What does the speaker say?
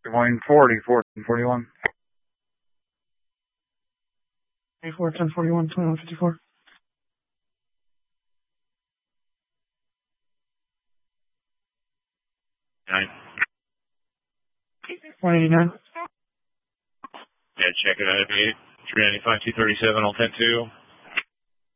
Line 40, 41. 24, 1041, 2154. 189. Yeah, check it out. 395, 237 on 10-2.